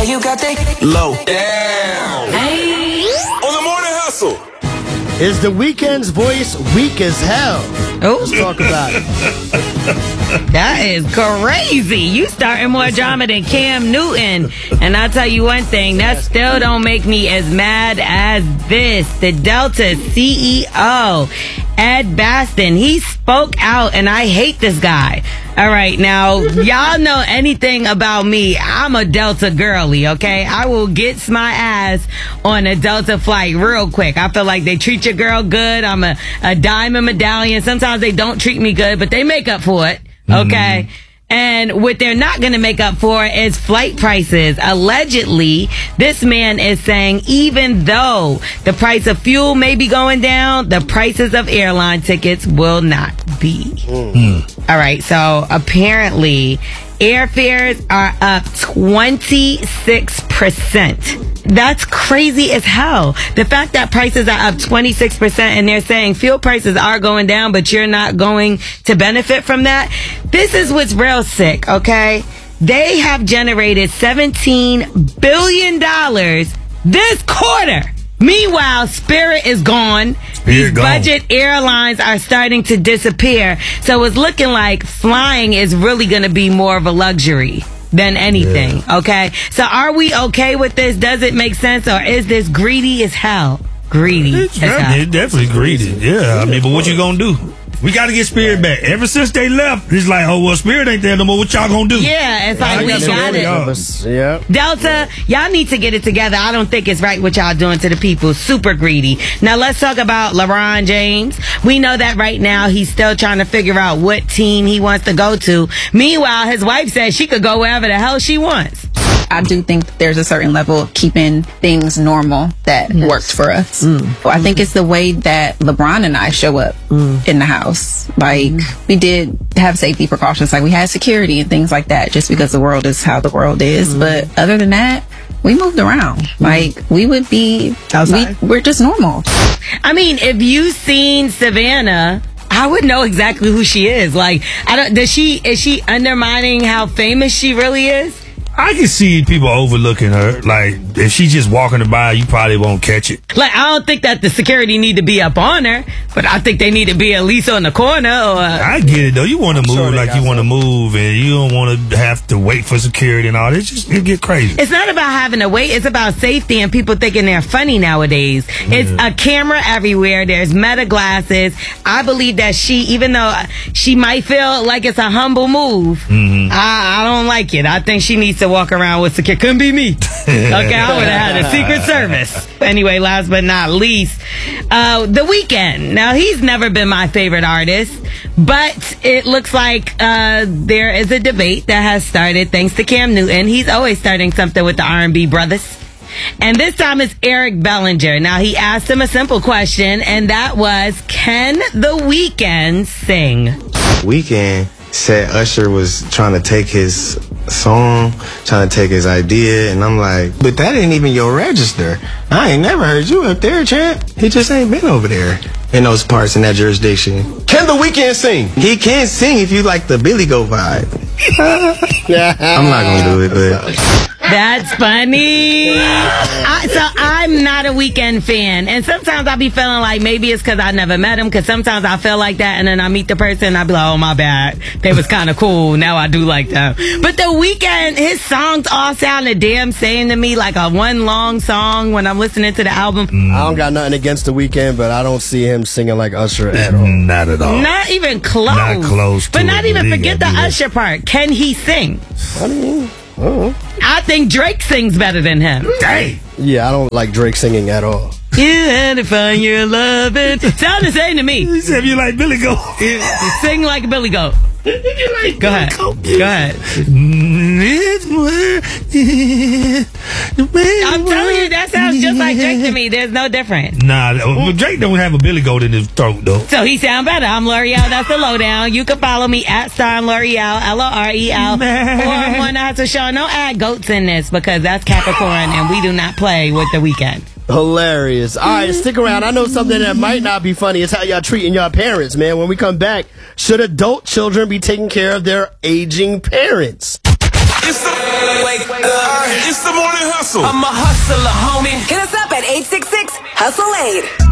you got that low. Damn. Hey. On the morning hustle. Is The Weeknd's voice weak as hell? Oh, Let's talk about it. that is crazy. You starting more drama than Cam Newton. And I'll tell you one thing, that still don't make me as mad as this. The Delta CEO, Ed Bastian, he spoke out, and I hate this guy. All right, now, y'all know anything about me. I'm a Delta girly, okay? I will get my ass on a Delta flight real quick. I feel like they treat your girl good. I'm a diamond medallion. Sometimes they don't treat me good, but they make up for it, okay? Mm-hmm. And what they're not going to make up for is flight prices. Allegedly, this man is saying even though the price of fuel may be going down, the prices of airline tickets will not be. Mm. All right, so apparently airfares are up 26%. That's crazy as hell. The fact that prices are up 26% and they're saying fuel prices are going down, but you're not going to benefit from that. This is what's real sick, okay? They have generated $17 billion this quarter. Meanwhile, Spirit is gone. These budget airlines are starting to disappear. So it's looking like flying is really going to be more of a luxury than anything, okay? So are we okay with this? Does it make sense, or is this greedy as hell? Greedy as hell. It's definitely greedy, yeah. I mean, but what you gonna do? We got to get Spirit back. Ever since they left, it's like, oh, well, Spirit ain't there no more. What y'all gonna do? Yeah, it's like, we got it. Yeah. Delta, y'all need to get it together. I don't think it's right what y'all doing to the people. Super greedy. Now, let's talk about LeBron James. We know that right now he's still trying to figure out what team he wants to go to. Meanwhile, his wife says she could go wherever the hell she wants. I do think there's a certain level of keeping things normal that worked for us. So I think it's the way that LeBron and I show up in the house. Like, we did have safety precautions. Like, we had security and things like that just because the world is how the world is. But other than that, we moved around. Like, we would be outside. We're just normal. I mean, if you seen Savannah, I would know exactly who she is. Like, is she undermining how famous she really is? I can see people overlooking her. Like, if she's just walking by, you probably won't catch it. Like, I don't think that the security need to be up on her, but I think they need to be at least on the corner. Or I get it, though. You want to move like you want to move, and you don't want to have to wait for security and all this. It get crazy. It's not about having to wait. It's about safety and people thinking they're funny nowadays. Yeah. It's a camera everywhere. There's meta glasses. I believe that even though she might feel like it's a humble move, I don't like it. I think she needs to walk around with security. Couldn't be me. Okay, I would have had a Secret Service. Anyway, last but not least, The Weeknd. Now, he's never been my favorite artist, but it looks like there is a debate that has started thanks to Cam Newton. He's always starting something with the R&B brothers. And this time it's Eric Bellinger. Now, he asked him a simple question, and that was, can The Weeknd sing? Weeknd said Usher was trying to take his song, trying to take his idea, and I'm like, but that ain't even your register. I ain't never heard you up there, champ. He just ain't been over there in those parts, in that jurisdiction. Can The Weeknd sing? He can sing if you like the Billy Goat vibe. I'm not gonna do it, but that's funny. So I'm not a Weeknd fan, and sometimes I'll be feeling like maybe it's because I never met him, because sometimes I feel like that, and then I meet the person and I be like, oh, my bad, they was kind of cool, now I do like them. But The Weeknd, his songs all sound the damn same to me, like a one long song when I'm listening to the album. I don't got nothing against The Weeknd, but I don't see him singing like Usher at all. Not at all. Not even close. Not close to but not it, even forget the Usher part. Can he sing? I mean, I think Drake sings better than him. Dang. Yeah, I don't like Drake singing at all. You had to find your loving. Sound the same to me. He said you like Billy Goat. Sing like a Billy Goat. Like Go ahead. Go ahead. I'm telling you, that sounds just like Drake to me. There's no difference. Nah, Drake don't have a Billy Goat in his throat, though. So he sound better. I'm L'Oreal. That's the lowdown. You can follow me at Star L'Oreal, L-O-R-E-L. Or I'm on the Hustle Show. Don't add goats in this, because that's Capricorn, and we do not play with The Weeknd. Hilarious. All right, stick around. I know something that might not be funny is how y'all treating y'all parents, man. When we come back, should adult children be taking care of their aging parents? It's the It's the morning hustle. I'm a hustler, homie. Hit us up at 866-HUSTLE-8.